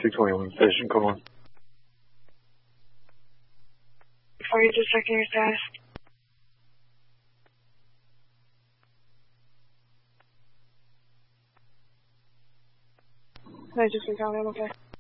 221 station, come on. Before you just checking your status. I just been telling him, okay.